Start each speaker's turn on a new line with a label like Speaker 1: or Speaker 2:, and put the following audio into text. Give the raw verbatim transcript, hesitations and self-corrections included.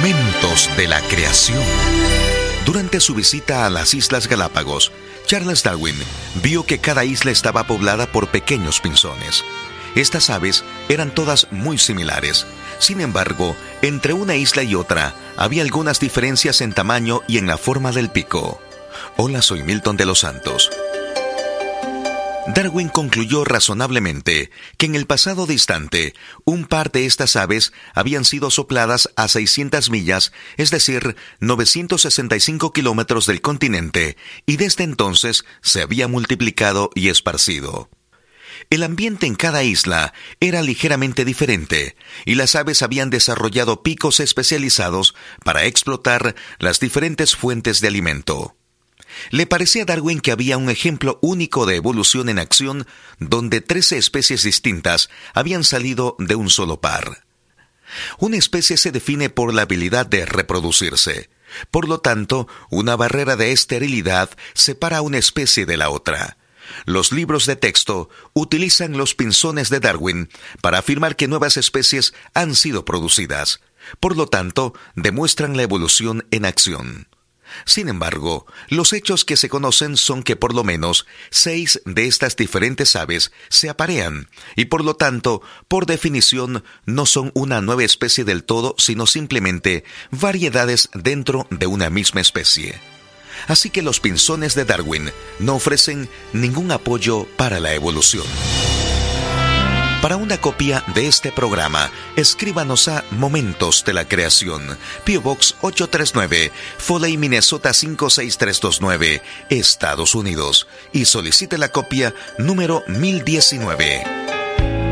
Speaker 1: Momentos de la creación. Durante su visita a las Islas Galápagos, Charles Darwin vio que cada isla estaba poblada por pequeños pinzones. Estas aves eran todas muy similares. Sin embargo, entre una isla y otra había algunas diferencias en tamaño y en la forma del pico. Hola, soy Milton de los Santos. Darwin concluyó razonablemente que en el pasado distante, un par de estas aves habían sido sopladas a seiscientas millas, es decir, novecientos sesenta y cinco kilómetros del continente, y desde entonces se había multiplicado y esparcido. El ambiente en cada isla era ligeramente diferente, y las aves habían desarrollado picos especializados para explotar las diferentes fuentes de alimento. Le parecía a Darwin que había un ejemplo único de evolución en acción donde trece especies distintas habían salido de un solo par. Una especie se define por la habilidad de reproducirse. Por lo tanto, una barrera de esterilidad separa a una especie de la otra. Los libros de texto utilizan los pinzones de Darwin para afirmar que nuevas especies han sido producidas. Por lo tanto, demuestran la evolución en acción. Sin embargo, los hechos que se conocen son que por lo menos seis de estas diferentes aves se aparean y por lo tanto, por definición, no son una nueva especie del todo, sino simplemente variedades dentro de una misma especie. Así que los pinzones de Darwin no ofrecen ningún apoyo para la evolución. Para una copia de este programa, escríbanos a Momentos de la Creación, P O Box ocho tres nueve, Foley, Minnesota cinco seis tres dos nueve, Estados Unidos, y solicite la copia número mil diecinueve.